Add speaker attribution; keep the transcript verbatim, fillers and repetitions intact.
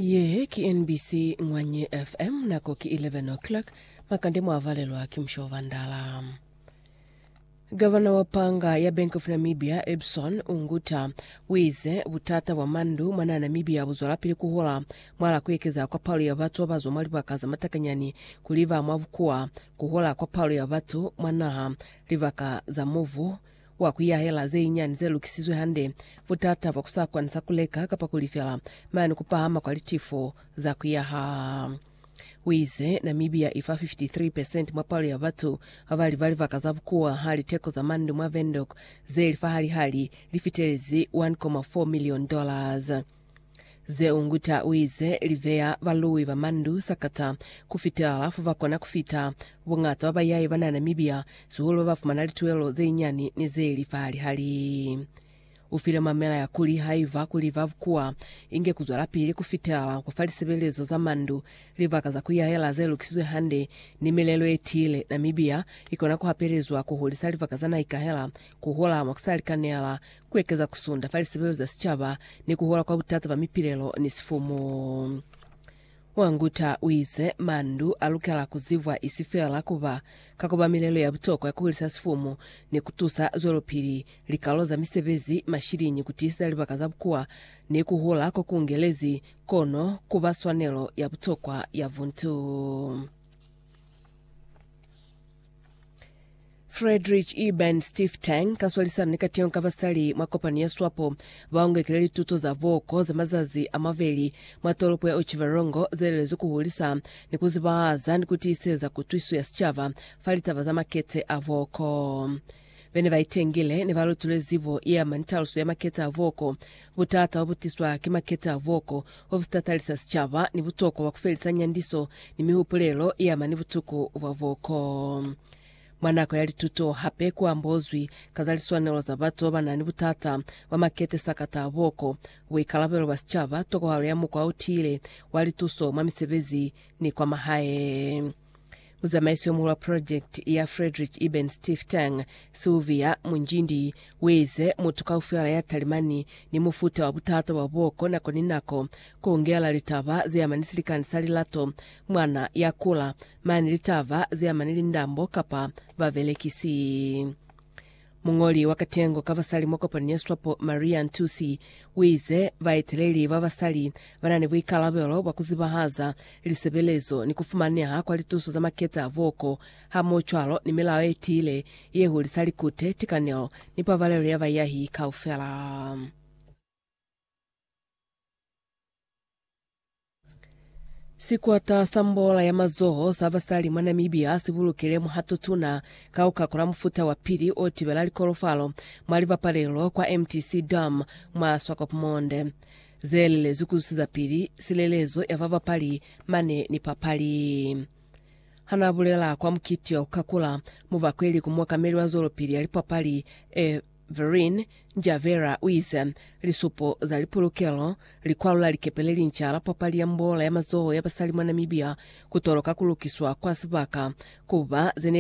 Speaker 1: Ye ki N B C Ngwanye F M nako ki eleven o'clock makande mwavalelwa kimshova ndala. Governor wa panga ya Bank of Namibia Ebson Unguta wize butata wa mandu mwana Namibia buzola pili kuhola mwala kuekeza kwa paulo ya watu wabazo mwali wakaza matakanyani kuliva mwavukua kuhola kwa paulo ya watu mwana livaka za muvu wa kuya hela ze inyani ze lukisizwe hande butata wa kusakwa nisakuleka kapa kulifela mani kupahama kwa litifo za kuya ha wize Namibia ifa fifty-three percent mwapalo ya watu avali vali vakazavu kuwa hali teko za mandu mwa vendok ze ilifa hali hali lifitelezi one point four million dollars. Ze Unguta wize livea valuwi va mandu sakata kufita alafu vakona kufita wungata wabayayi vana Namibia zuhulu vafumanali tuelo ze inyani ni ze ilifa hali hali. Ufile mamela ya kuli haiva kuliva vukua inge kuzwala pili kufitala kufalisebelezo za mandu livaka za kuya hela ze lukisizwe hande ni melelo etile Namibia ikona kuhaperezwa kuhulisa livaka za naika hela kuhola mwakusalikanela kuekeza kusunda falisebelezo za sichaba ni kuhola kwa utata va mipilelo ni sifumu. Wanguta wize mandu alukala kuzivwa isifela kuba kakoba milelo ya butoko ya kuhulisa sifumu ni kutusa zolopili likaloza misebezi mashirinyi kutisa libaka za bukua ni kuhula kwa kuungelezi kono kuba swanelo ya butokwa ya vuntu. Frederick Eben Steve Tang kaswalisa nikati yonka vasali mwakopani ya swapo vaunge kileli tuto za voko za mazazi amaveli mwatolopo ya uchivarongo zelelezo kuhulisa ni kuzibaaza ni kutiseza kutuisu ya sichava falitava za makete avoko. Vene vaitengile ni valutule zivo iya manitalusu ya makete avoko butata wabutiswa kimakete avoko wavustatalisa sichava ni butoko wakufelisa nyandiso ni mihupulelo iya manibutuku wavoko. Mwanako yali tuto hape kwa mbozwi kazaliswa nelo za bato banani butata wa makete sakata avoko wikalabelo basichava toko halo ya muko autile wali tuso mamisebezi ni kwa mahae. Uzamaisi omula project ya Frederick Eben Steve Tang Sylvia Munjindi weze mutuka ufiyala ya talimani ni mufuta wa butata wa boko nako ninako kuongela litava ze yamanisilikani salilato mwana ya kula mani litava ze yamanili ndambo kapa vavelekisi. Mungoli wakatengo kavasali mwakopani ya swapo Maria Ntusi wize vaiteleli vavasali vanane wikalabelo wakuzibahaza lisebelezo ni kufumania kwa litusu za maketa avoko hamochwalo ni milawe etile yehu lisali kute tikaneo ni pavalelo ya vayahi kaufela. Sikuata sambola ya mazoho savasali mwa Namibia sivulukile muhatutuna kauka kula mfuta wa pili oti belali kolofalo mwaliva palelo kwa M T C Dam mwa Swakopmund. Zelele zukusiza pili silelezo ya vava pali mane ni papali. Hanabulela kwa mkiti ya ukakula muva kweli kumwaka meli wa zolo pili alipapali e Verin Njavera wize lisupo za lipulukelo likwalula likepeleli nchala papali ya mbola ya mazoho ya basali mwa Namibia kutoloka kulukiswa kwa sibaka kuba zene